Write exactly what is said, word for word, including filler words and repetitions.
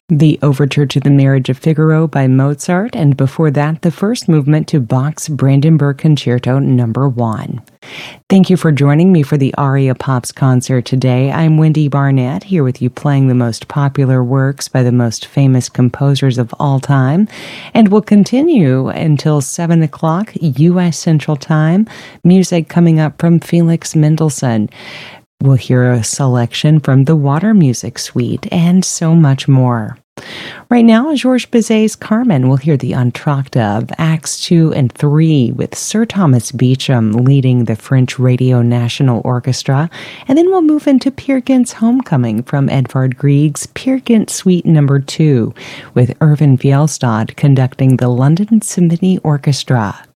The Overture to the Marriage of Figaro by Mozart, and before that, the first movement to Bach's Brandenburg Concerto Number one. Thank you for joining me for the Aria Pops concert today. I'm Wendy Barnett, here with you playing the most popular works by the most famous composers of all time, and we'll continue until seven o'clock U S Central Time. Music coming up from Felix Mendelssohn. We'll hear a selection from the Water Music Suite and so much more. Right now, Georges Bizet's Carmen. We'll hear the entr'acte of Acts two and three with Sir Thomas Beecham leading the French Radio National Orchestra. And then we'll move into Peer Gynt's Homecoming from Edvard Grieg's Peer Gynt Suite Number two with Irvin Fjellstad conducting the London Symphony Orchestra.